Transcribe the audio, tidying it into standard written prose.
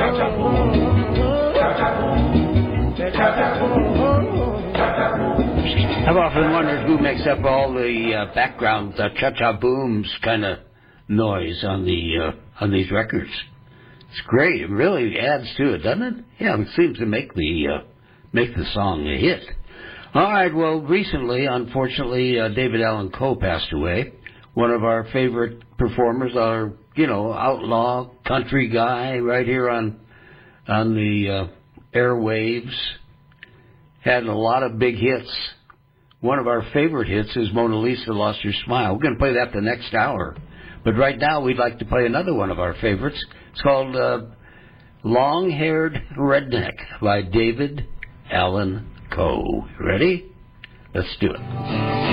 I've often wondered who makes up all the background cha-cha booms kind of noise on these records. It's great. It really adds to it, doesn't it? Yeah, it seems to make the song a hit. All right. Well, recently, unfortunately, David Allan Coe passed away. One of our favorite performers, our outlaw country guy, right here on the airwaves. Had a lot of big hits. One of our favorite hits is Mona Lisa Lost Your Smile. We're going to play that the next hour. But right now, we'd like to play another one of our favorites. It's called Long-Haired Redneck by David Allan Coe. Ready? Let's do it.